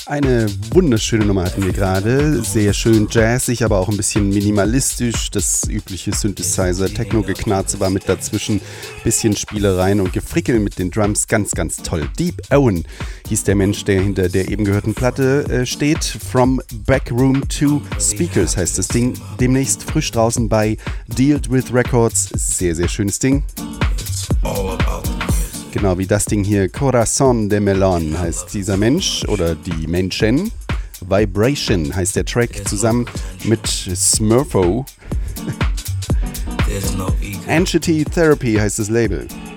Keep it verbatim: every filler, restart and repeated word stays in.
Eine wunderschöne Nummer hatten wir gerade, sehr schön jazzig, aber auch ein bisschen minimalistisch. Das übliche Synthesizer-Techno-Geknarze war mit dazwischen, bisschen Spielereien und Gefrickel mit den Drums, ganz, ganz toll. Deep Owen hieß der Mensch, der hinter der eben gehörten Platte äh, steht. From Backroom to Speakers heißt das Ding, demnächst frisch draußen bei Dealt With Records. Sehr, sehr schönes Ding. Genau wie das Ding hier, Corazon de Melon heißt dieser Mensch oder die Menschen. Vibration heißt der Track zusammen mit Smurfo. Entity Therapy heißt das Label.